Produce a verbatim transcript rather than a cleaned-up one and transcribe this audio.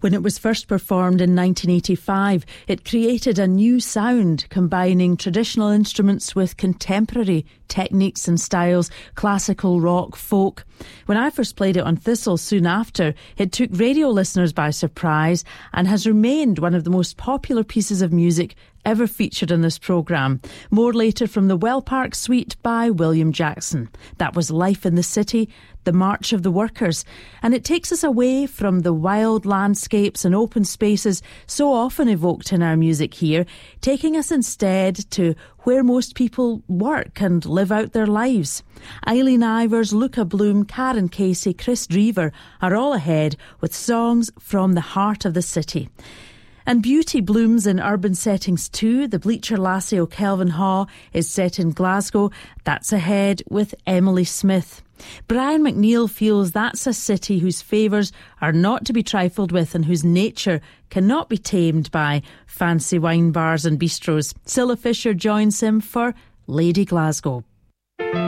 When it was first performed in nineteen eighty-five, it created a new sound, combining traditional instruments with contemporary techniques and styles, classical, rock, folk. When I first played it on Thistle soon after, it took radio listeners by surprise and has remained one of the most popular pieces of music ever featured in this programme. More later from the Well Park Suite by William Jackson. That was Life in the City, the March of the Workers, and it takes us away from the wild landscapes and open spaces so often evoked in our music here, taking us instead to where most people work and live out their lives. Eileen Ivers, Luca Bloom, Karen Casey, Chris Drever are all ahead with songs from the heart of the city. And beauty blooms in urban settings too. The Bleacher Lassie o' Kelvinhaw is set in Glasgow. That's ahead with Emily Smith. Brian McNeill feels that's a city whose favours are not to be trifled with and whose nature cannot be tamed by fancy wine bars and bistros. Cilla Fisher joins him for Lady Glasgow.